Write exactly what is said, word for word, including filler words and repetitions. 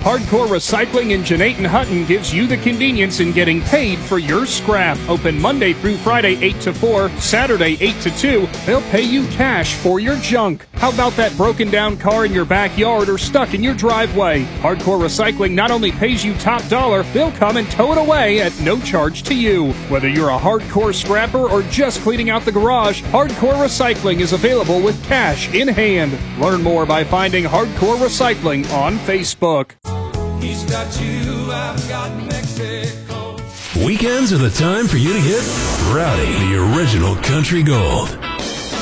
Hardcore Recycling in Jeanette Hutton gives you the convenience in getting paid for your scrap. Open Monday through Friday eight to four, Saturday eight to two. They'll pay you cash for your junk. How about that broken down car in your backyard or stuck in your driveway? Hardcore Recycling not only pays you top dollar, they'll come and tow it away at no charge to you. Whether you're a hardcore scrapper or just cleaning out the garage, Hardcore Recycling is available with cash in hand. Learn more by finding Hardcore Recycling on Facebook. He's got you, I've got Mexico. Weekends are the time for you to get rowdy. The original country gold.